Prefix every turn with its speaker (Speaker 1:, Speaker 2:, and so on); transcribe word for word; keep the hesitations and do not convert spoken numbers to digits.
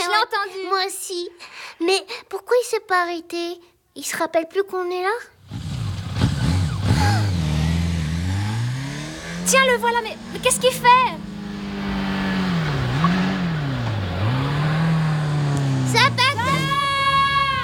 Speaker 1: je l'ai entendu.
Speaker 2: Moi aussi. Mais pourquoi il s'est pas arrêté? Il se rappelle plus qu'on est là?
Speaker 1: Tiens, le voilà, mais, mais qu'est-ce qu'il fait?